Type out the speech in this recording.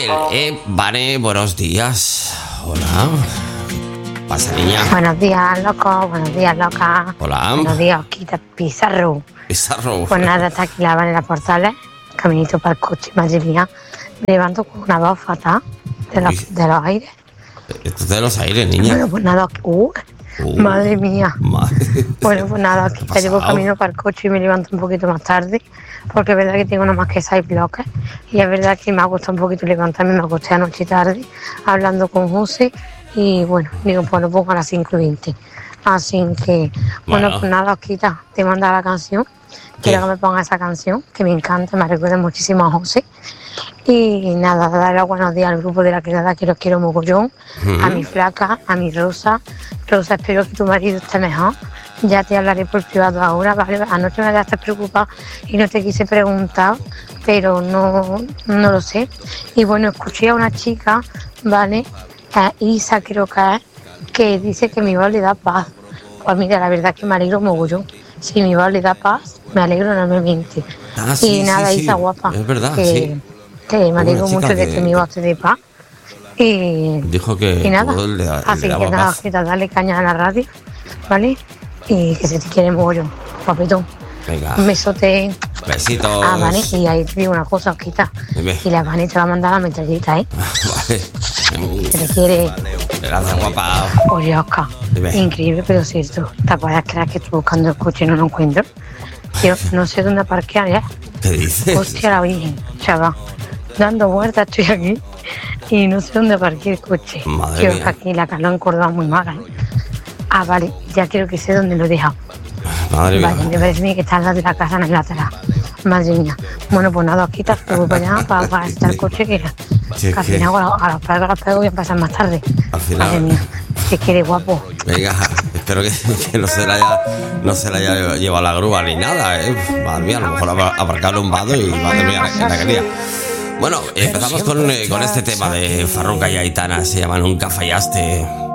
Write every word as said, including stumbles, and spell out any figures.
Isabel, eh, Vane, buenos días. Hola. Pasa, niña. Buenos días, loco. Buenos días, loca. Hola. Buenos días, Osquita Pizarro. Pizarro. Pues nada, está aquí la Vane en las Portales. Caminito para el coche, madre mía. Me levanto con una voz fatal de los, de los aires. Esto es de los aires, niña. Bueno, pues nada, uh, uh, madre mía. Madre. Bueno, pues nada, aquí ya llevo camino para el coche y me levanto un poquito más tarde. Porque es verdad que tengo nada más que seis bloques. Y es verdad que me ha costado un poquito levantarme. Me acosté anoche tarde hablando con José. Y bueno, digo, pues lo pongo a las cinco y veinte. Así que, bueno, bueno pues nada, Osquita, te manda la canción. Quiero que me ponga esa canción, que me encanta, me recuerda muchísimo a José. Y nada, darle los buenos días al grupo de la criada, que los quiero mogollón. Uh-huh. A mi flaca, a mi Rosa. Rosa, espero que tu marido esté mejor. Ya te hablaré por privado ahora, ¿vale? Anoche me quedaste preocupada y no te quise preguntar, pero no, no lo sé. Y bueno, escuché a una chica, ¿vale? A Isa creo que es, que dice que mi voz le da paz. Pues mira, la verdad es que me alegro mogollón. Si mi voz le da paz, me alegro enormemente. Ah, sí, y nada, sí, Isa sí. guapa. Es verdad, que, sí. Que me alegro mucho que... de que mi voz te dé paz. Y, dijo que y nada, le da, así le que nada, paz. dale caña a la radio, ¿vale? Y que se te quiere mogollón, papetón. Venga. Un besote. Besitos. Ah, vale, y ahí te digo una cosa, Osquita. Dime. Y la Vane te va a mandar la metralleta, ¿eh? Vale. Que te quiere. Gracias, guapa. Oye, Oscar, increíble, pero cierto. ¿Te puedes creer que estoy buscando el coche y no lo encuentro? Yo no sé dónde parquear, ¿eh? ¿Qué dices? Hostia, la virgen, chaval. Dando vueltas estoy aquí y no sé dónde parquear el coche. Madre Creo mía. que aquí la calor en Córdoba es muy mala, ¿eh? Ah, vale, ya creo que sé dónde lo he dejado. Madre mía. Vale, me parece bien que está al lado de la casa en el lateral. Madre mía. Bueno, pues nada, Osquita, te voy para allá para, para estar el coche que, Sí, que al que- final a los, a los pegos, a los pegos voy a pasar más tarde. Al final. Madre mía, que quiere guapo. Venga, espero que, que no se la haya, no se la haya llevado la grúa ni nada, ¿eh? Madre mía, a lo mejor ha aparcado un vado y madre mía, la, la que lía. Bueno, empezamos con, eh, con este tema de Farruka y Aitana, se llama Nunca Fallaste.